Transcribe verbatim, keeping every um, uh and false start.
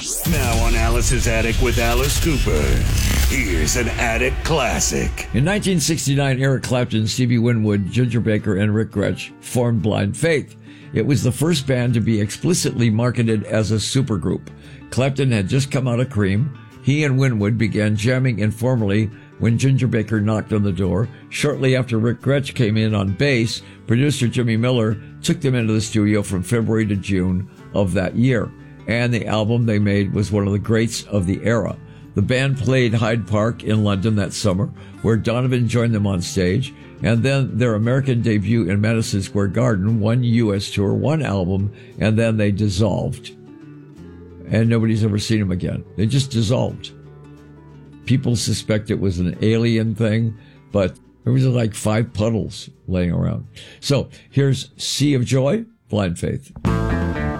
Now on Alice's Attic with Alice Cooper, here's an Attic classic. In nineteen sixty-nine, Eric Clapton, Stevie Winwood, Ginger Baker, and Rick Gretsch formed Blind Faith. It was the first band to be explicitly marketed as a supergroup. Clapton had just come out of Cream. He and Winwood began jamming informally when Ginger Baker knocked on the door. Shortly after Rick Gretsch came in on bass, producer Jimmy Miller took them into the studio from February to June of that year. And the album they made was one of the greats of the era. The band played Hyde Park in London that summer, where Donovan joined them on stage, and then their American debut in Madison Square Garden, one U S tour, one album, and then they dissolved. And nobody's ever seen them again. They just dissolved. People suspect it was an alien thing, but there was like five puddles laying around. So here's Sea of Joy, Blind Faith.